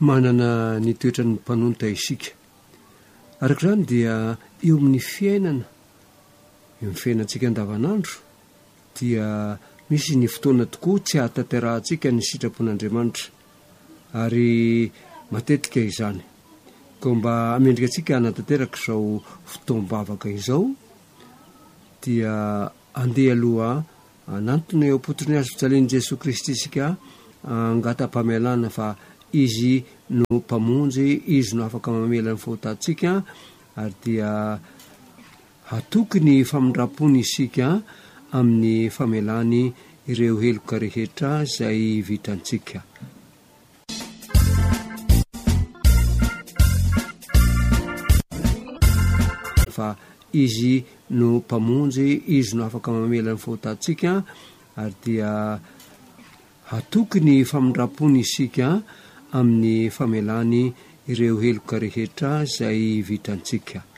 manana ny toetra ny mpanonta isika. Araka izany dia eo amin'ny fiainana, eo amin'ny fiainantsika andavanandro dia misy ny fotoana tokoa tsy ahatanterahantsika ny sitrapon'Andriamanitra, ary matetika izany. Koa mba hamendrika antsika hanatanteraka izao fotoam-bavaka izao dia andeha aloha anantona eo am-potony azo fijalian'i Jesosy Kristy isika angata-pahamelana fa izy no mpamonjy, izy no afaka mamela ny fahotantsika, ary dia hatoky ny famindram-pony isika amin'ny famelany ireo heloka rehetra izay vitantsika. Fa izy no mpamonjy, izy no afaka mamela ny fahotantsika, ary dia hatoky ny famindram-pony isika amin'ny famelany ireo heloka rehetra izay vitantsika.